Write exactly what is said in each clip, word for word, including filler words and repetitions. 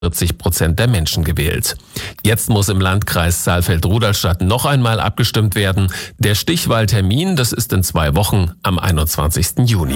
vierzig Prozent der Menschen gewählt. Jetzt muss im Landkreis Saalfeld-Rudolstadt noch einmal abgestimmt werden. Der Stichwahltermin, das ist in zwei Wochen am einundzwanzigsten Juni.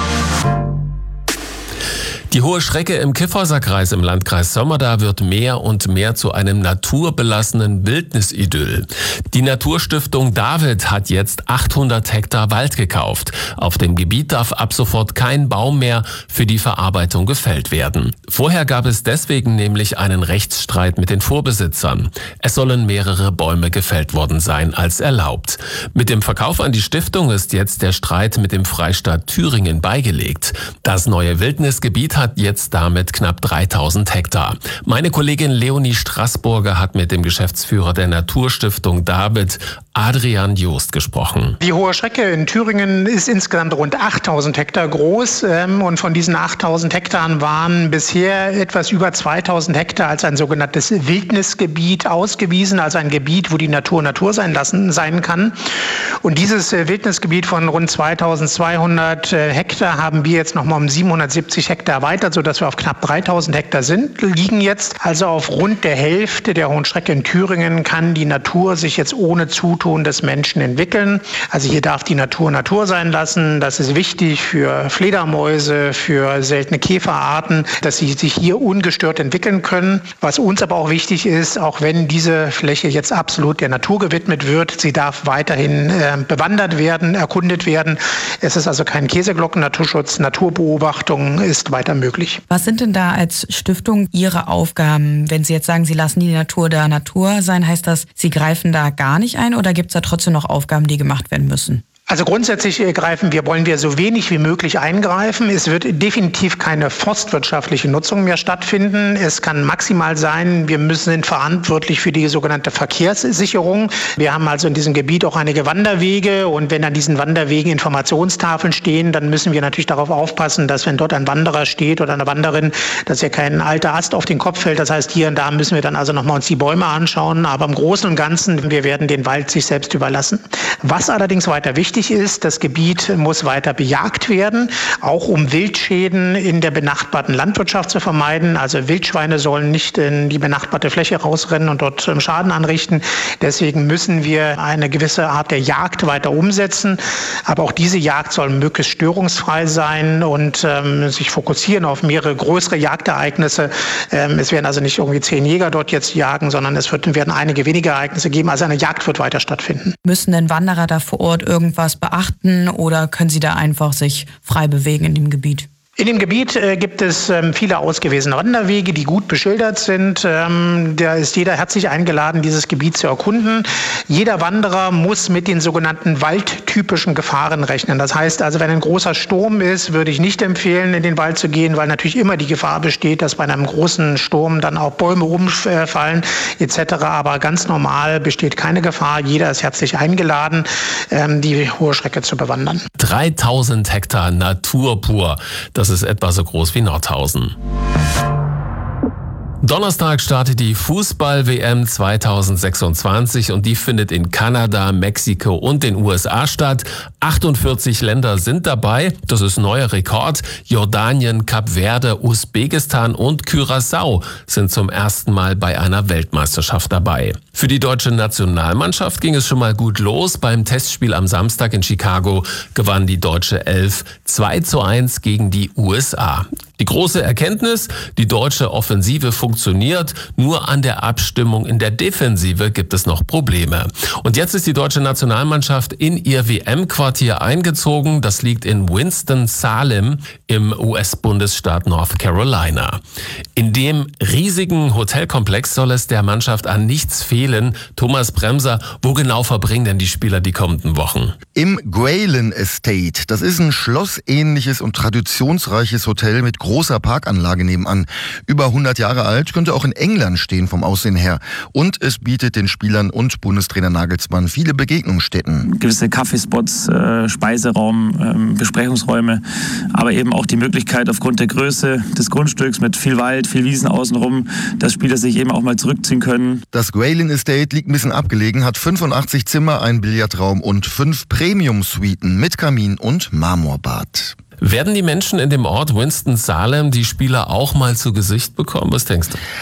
Die Hohe Schrecke im Kyffhäuserkreis im Landkreis Sömmerda wird mehr und mehr zu einem naturbelassenen Wildnisidyll. Die Naturstiftung David hat jetzt achthundert Hektar Wald gekauft. Auf dem Gebiet darf ab sofort kein Baum mehr für die Verarbeitung gefällt werden. Vorher gab es deswegen nämlich einen Rechtsstreit mit den Vorbesitzern. Es sollen mehrere Bäume gefällt worden sein als erlaubt. Mit dem Verkauf an die Stiftung ist jetzt der Streit mit dem Freistaat Thüringen beigelegt. Das neue Wildnisgebiet hat hat jetzt damit knapp dreitausend Hektar. Meine Kollegin Leonie Straßburger hat mit dem Geschäftsführer der Naturstiftung David, Adrian Joost, gesprochen. Die Hohe Schrecke in Thüringen ist insgesamt rund achttausend Hektar groß und von diesen achttausend Hektar waren bisher etwas über zweitausend Hektar als ein sogenanntes Wildnisgebiet ausgewiesen, also ein Gebiet, wo die Natur Natur sein lassen sein kann. Und dieses Wildnisgebiet von rund zweitausendzweihundert Hektar haben wir jetzt nochmal um siebenhundertsiebzig Hektar erweitert, sodass wir auf knapp dreitausend Hektar sind, liegen jetzt. Also auf rund der Hälfte der Hohen Schrecke in Thüringen kann die Natur sich jetzt ohne Zutun des Menschen entwickeln. Also hier darf die Natur Natur sein lassen. Das ist wichtig für Fledermäuse, für seltene Käferarten, dass sie sich hier ungestört entwickeln können. Was uns aber auch wichtig ist, auch wenn diese Fläche jetzt absolut der Natur gewidmet wird, sie darf weiterhin äh, bewandert werden, erkundet werden. Es ist also kein Käseglocken-Naturschutz. Naturbeobachtung ist weiter möglich. Was sind denn da als Stiftung Ihre Aufgaben? Wenn Sie jetzt sagen, Sie lassen die Natur der Natur sein, heißt das, Sie greifen da gar nicht ein oder gibt es da trotzdem noch Aufgaben, die gemacht werden müssen? Also grundsätzlich greifen wir, wollen wir so wenig wie möglich eingreifen. Es wird definitiv keine forstwirtschaftliche Nutzung mehr stattfinden. Es kann maximal sein, wir müssen sind verantwortlich für die sogenannte Verkehrssicherung. Wir haben also in diesem Gebiet auch einige Wanderwege und wenn an diesen Wanderwegen Informationstafeln stehen, dann müssen wir natürlich darauf aufpassen, dass wenn dort ein Wanderer steht oder eine Wanderin, dass hier kein alter Ast auf den Kopf fällt. Das heißt, hier und da müssen wir dann also nochmal uns die Bäume anschauen. Aber im Großen und Ganzen, wir werden den Wald sich selbst überlassen. Was allerdings weiter wichtig ist, das Gebiet muss weiter bejagt werden, auch um Wildschäden in der benachbarten Landwirtschaft zu vermeiden. Also Wildschweine sollen nicht in die benachbarte Fläche rausrennen und dort Schaden anrichten. Deswegen müssen wir eine gewisse Art der Jagd weiter umsetzen. Aber auch diese Jagd soll möglichst störungsfrei sein und ähm, sich fokussieren auf mehrere größere Jagdereignisse. Ähm, es werden also nicht irgendwie zehn Jäger dort jetzt jagen, sondern es wird, werden einige wenige Ereignisse geben. Also eine Jagd wird weiter stattfinden. Müssen denn Wanderer da vor Ort irgendwas beachten oder können Sie da einfach sich frei bewegen in dem Gebiet? In dem Gebiet äh, gibt es ähm, viele ausgewiesene Wanderwege, die gut beschildert sind. Ähm, da ist jeder herzlich eingeladen, dieses Gebiet zu erkunden. Jeder Wanderer muss mit den sogenannten waldtypischen Gefahren rechnen. Das heißt also, wenn ein großer Sturm ist, würde ich nicht empfehlen, in den Wald zu gehen, weil natürlich immer die Gefahr besteht, dass bei einem großen Sturm dann auch Bäume umfallen et cetera. Aber ganz normal besteht keine Gefahr. Jeder ist herzlich eingeladen, ähm, die Hohe Schrecke zu bewandern. dreitausend Hektar Natur pur. Das ist etwa so groß wie Nordhausen. Donnerstag startet die Fußball-W M zweitausendsechsundzwanzig und die findet in Kanada, Mexiko und den U S A statt. achtundvierzig Länder sind dabei, das ist neuer Rekord. Jordanien, Kap Verde, Usbekistan und Curaçao sind zum ersten Mal bei einer Weltmeisterschaft dabei. Für die deutsche Nationalmannschaft ging es schon mal gut los. Beim Testspiel am Samstag in Chicago gewann die deutsche Elf zwei zu eins gegen die U S A. Die große Erkenntnis, die deutsche Offensive funktioniert, nur an der Abstimmung in der Defensive gibt es noch Probleme. Und jetzt ist die deutsche Nationalmannschaft in ihr W M-Quartier eingezogen. Das liegt in Winston-Salem im U S-Bundesstaat North Carolina. In dem riesigen Hotelkomplex soll es der Mannschaft an nichts fehlen. Thomas Bremser, wo genau verbringen denn die Spieler die kommenden Wochen? Im Ghrelin Estate. Das ist ein schlossähnliches und traditionsreiches Hotel mit großer Parkanlage nebenan. Über hundert Jahre alt, könnte auch in England stehen vom Aussehen her. Und es bietet den Spielern und Bundestrainer Nagelsmann viele Begegnungsstätten. Gewisse Kaffeespots, äh, Speiseraum, äh, Besprechungsräume, aber eben auch die Möglichkeit aufgrund der Größe des Grundstücks mit viel Wald, viel Wiesen außenrum, dass Spieler sich eben auch mal zurückziehen können. Das Ghrelin Estate liegt ein bisschen abgelegen, hat fünfundachtzig Zimmer, einen Billardraum und fünf Premium-Suiten mit Kamin und Marmorbad. Werden die Menschen in dem Ort Winston-Salem die Spieler auch mal zu Gesicht bekommen? Was denkst du?